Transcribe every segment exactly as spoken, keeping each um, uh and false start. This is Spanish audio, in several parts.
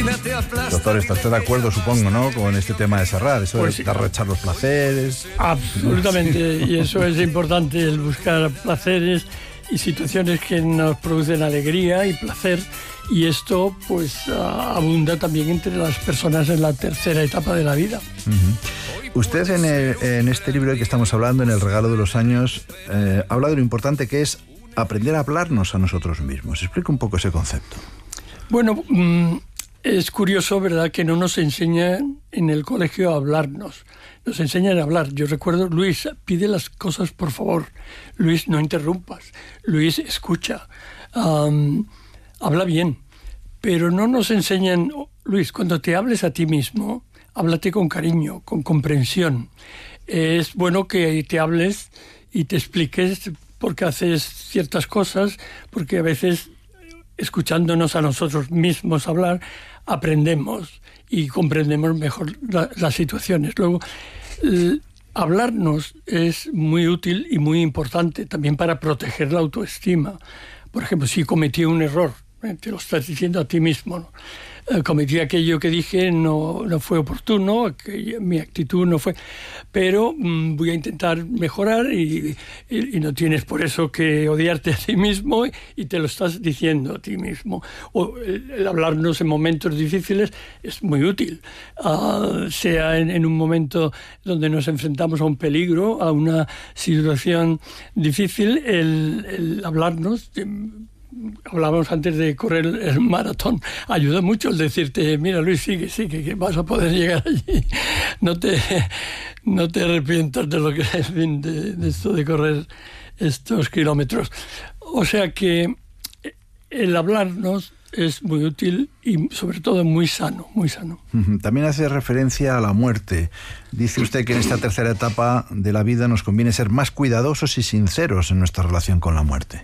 Doctor, ¿está usted de acuerdo, supongo, ¿no?, con este tema de Serrat, eso pues, de arrechar los placeres? Absolutamente, y eso es importante, el buscar placeres y situaciones que nos producen alegría y placer, y esto pues abunda también entre las personas en la tercera etapa de la vida. Uh-huh. Usted en, el, en este libro del que estamos hablando, en El regalo de los años, eh, habla de lo importante que es aprender a hablarnos a nosotros mismos. Explica un poco ese concepto. Bueno, mmm, es curioso, ¿verdad?, que no nos enseñan en el colegio a hablarnos. Nos enseñan a hablar. Yo recuerdo, Luis, pide las cosas por favor. Luis, no interrumpas. Luis, escucha. Um, habla bien. Pero no nos enseñan, oh, Luis, cuando te hables a ti mismo, háblate con cariño, con comprensión. Es bueno que te hables y te expliques por qué haces ciertas cosas, porque a veces, escuchándonos a nosotros mismos hablar, aprendemos y comprendemos mejor la, las situaciones. Luego, el hablarnos es muy útil y muy importante también para proteger la autoestima. Por ejemplo, si cometí un error, te lo estás diciendo a ti mismo, ¿no? Eh, cometí aquello que dije, no, no fue oportuno, aquello, mi actitud no fue, pero mmm, voy a intentar mejorar y, y, y no tienes por eso que odiarte a ti mismo y te lo estás diciendo a ti mismo. O el, el hablarnos en momentos difíciles es muy útil, uh, sea en, en un momento donde nos enfrentamos a un peligro, a una situación difícil, el, el hablarnos. Hablábamos antes de correr el maratón. Ayuda mucho el decirte, mira Luis, sigue, sigue, que vas a poder llegar allí. No te, no te arrepientas de lo que es, de, de esto de correr estos kilómetros. O sea que el hablarnos es muy útil y sobre todo muy sano, muy sano. También hace referencia a la muerte. Dice usted que en esta tercera etapa de la vida nos conviene ser más cuidadosos y sinceros en nuestra relación con la muerte.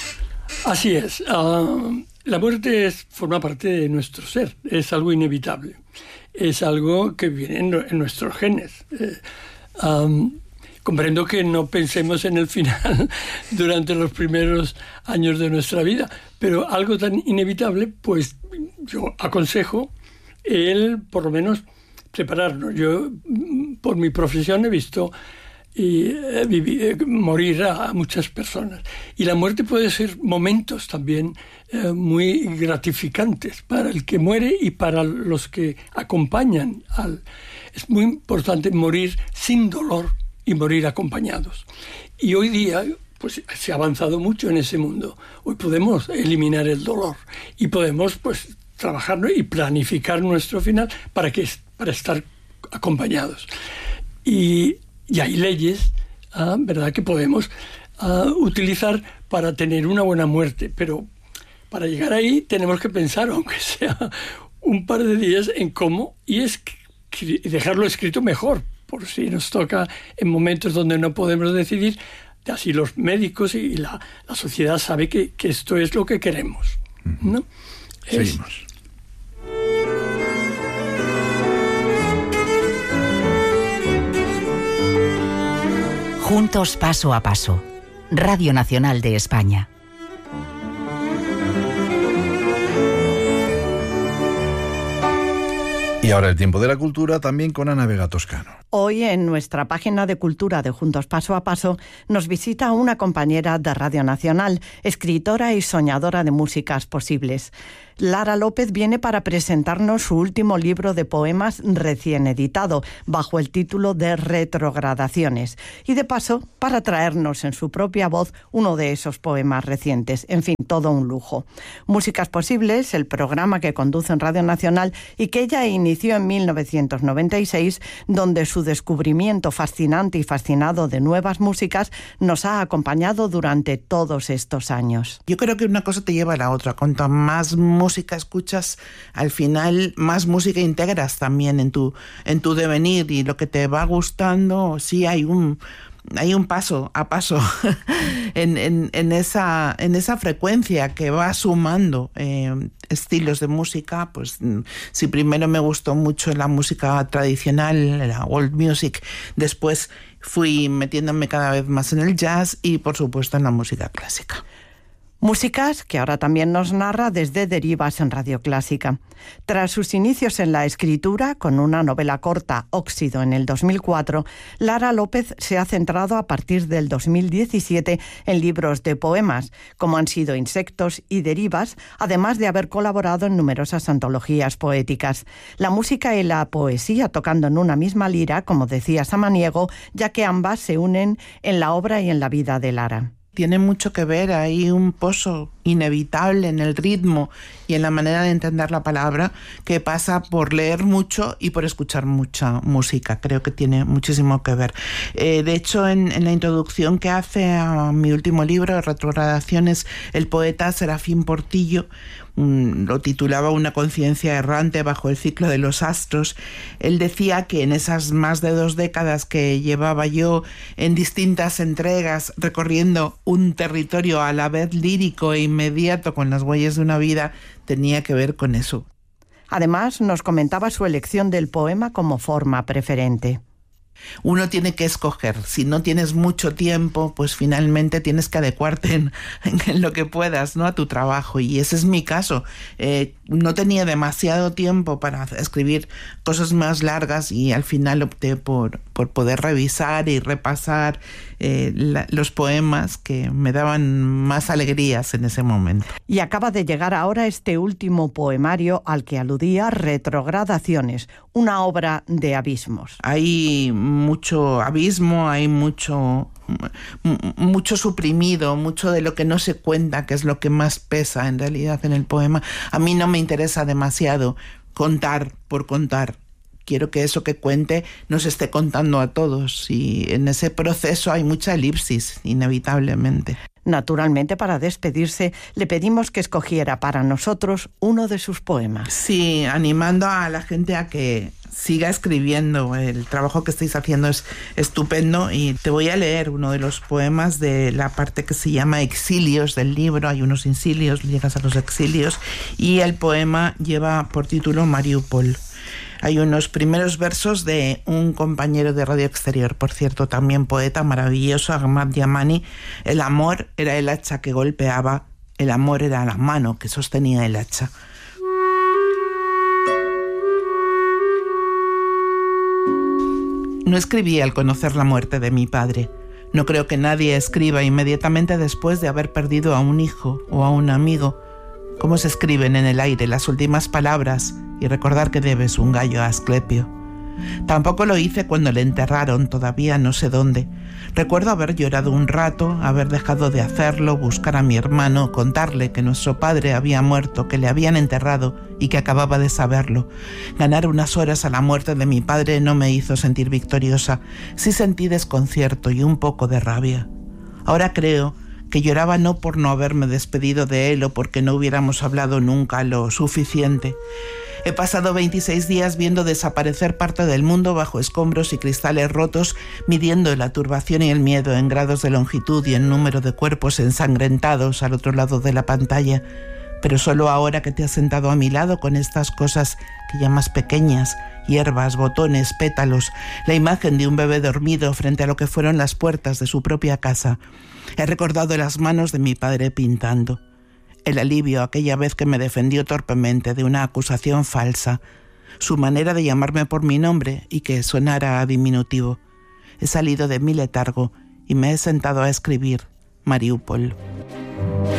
Así es. Uh, la muerte es, forma parte de nuestro ser, es algo inevitable, es algo que viene en, en nuestros genes. Eh, um, comprendo que no pensemos en el final durante los primeros años de nuestra vida, pero algo tan inevitable, pues yo aconsejo el, por lo menos, prepararnos. Yo, por mi profesión, he visto y eh, vivir, eh, morir a, a muchas personas. Y la muerte puede ser momentos también eh, muy gratificantes para el que muere y para los que acompañan al... Es muy importante morir sin dolor y morir acompañados. Y hoy día pues se ha avanzado mucho en ese mundo. Hoy podemos eliminar el dolor y podemos pues trabajar y planificar nuestro final para, que, para estar acompañados. Y Y hay leyes, uh, ¿verdad?, que podemos uh, utilizar para tener una buena muerte. Pero para llegar ahí tenemos que pensar, aunque sea un par de días, en cómo, y es que dejarlo escrito mejor, por si nos toca en momentos donde no podemos decidir. Así los médicos y la, la sociedad sabe que, que esto es lo que queremos, ¿no? Seguimos. Es, Juntos paso a paso. Radio Nacional de España. Y ahora el tiempo de la cultura, también con Ana Vega Toscano. Hoy en nuestra página de cultura de Juntos Paso a Paso nos visita una compañera de Radio Nacional, escritora y soñadora de músicas posibles. Lara López viene para presentarnos su último libro de poemas recién editado, bajo el título de Retrogradaciones, y de paso para traernos en su propia voz uno de esos poemas recientes. En fin, todo un lujo. Músicas Posibles, el programa que conduce en Radio Nacional y que ella inició en mil novecientos noventa y seis, donde su descubrimiento fascinante y fascinado de nuevas músicas nos ha acompañado durante todos estos años. Yo creo que una cosa te lleva a la otra. Cuanto más música escuchas, al final más música integras también en tu, en tu devenir, y lo que te va gustando, sí hay un... hay un paso a paso en, en, en, esa, en esa frecuencia que va sumando eh, estilos de música. Pues si primero me gustó mucho la música tradicional, la world music, después fui metiéndome cada vez más en el jazz y por supuesto en la música clásica. Músicas que ahora también nos narra desde Derivas en Radio Clásica. Tras sus inicios en la escritura, con una novela corta, Óxido, en el dos mil cuatro, Lara López se ha centrado a partir del dos mil diecisiete en libros de poemas, como han sido Insectos y Derivas, además de haber colaborado en numerosas antologías poéticas. La música y la poesía tocando en una misma lira, como decía Samaniego, ya que ambas se unen en la obra y en la vida de Lara. Tiene mucho que ver, hay un pozo inevitable en el ritmo y en la manera de entender la palabra que pasa por leer mucho y por escuchar mucha música. Creo que tiene muchísimo que ver. Eh, de hecho, en, en la introducción que hace a mi último libro, Retrogradaciones, el poeta Serafín Portillo um, lo titulaba Una conciencia errante bajo el ciclo de los astros. Él decía que en esas más de dos décadas que llevaba yo en distintas entregas recorriendo un territorio a la vez lírico e inmediato con las huellas de una vida, tenía que ver con eso. Además, nos comentaba su elección del poema como forma preferente. Uno tiene que escoger. Si no tienes mucho tiempo, pues finalmente tienes que adecuarte en, en lo que puedas, ¿no?, a tu trabajo. Y ese es mi caso. Eh, no tenía demasiado tiempo para escribir cosas más largas y al final opté por, por poder revisar y repasar eh, la, los poemas que me daban más alegrías en ese momento. Y acaba de llegar ahora este último poemario al que aludía, Retrogradaciones, una obra de abismos. Hay mucho abismo, hay mucho, mucho suprimido, mucho de lo que no se cuenta, que es lo que más pesa en realidad en el poema. A mí no me interesa demasiado contar por contar. Quiero que eso que cuente nos esté contando a todos, y en ese proceso hay mucha elipsis, inevitablemente. Naturalmente, para despedirse, le pedimos que escogiera para nosotros uno de sus poemas. Sí, animando a la gente a que siga escribiendo. El trabajo que estáis haciendo es estupendo y te voy a leer uno de los poemas de la parte que se llama Exilios del libro. Hay unos insilios, llegas a los exilios, y el poema lleva por título Mariupol. Hay unos primeros versos de un compañero de Radio Exterior, por cierto, también poeta maravilloso, Ahmad Yamani. El amor era el hacha que golpeaba, el amor era la mano que sostenía el hacha. No escribí al conocer la muerte de mi padre. No creo que nadie escriba inmediatamente después de haber perdido a un hijo o a un amigo. Cómo se escriben en el aire las últimas palabras y recordar que debes un gallo a Asclepio. Tampoco lo hice cuando le enterraron, todavía no sé dónde. Recuerdo haber llorado un rato, haber dejado de hacerlo, buscar a mi hermano, contarle que nuestro padre había muerto, que le habían enterrado y que acababa de saberlo. Ganar unas horas a la muerte de mi padre no me hizo sentir victoriosa. Sí sentí desconcierto y un poco de rabia. Ahora creo que lloraba no por no haberme despedido de él o porque no hubiéramos hablado nunca lo suficiente. He pasado veintiséis días viendo desaparecer parte del mundo bajo escombros y cristales rotos, midiendo la turbación y el miedo en grados de longitud y en número de cuerpos ensangrentados al otro lado de la pantalla. Pero solo ahora que te has sentado a mi lado con estas cosas que llamas pequeñas, hierbas, botones, pétalos, la imagen de un bebé dormido frente a lo que fueron las puertas de su propia casa, he recordado las manos de mi padre pintando. El alivio aquella vez que me defendió torpemente de una acusación falsa, su manera de llamarme por mi nombre y que sonara a diminutivo. He salido de mi letargo y me he sentado a escribir Mariupol.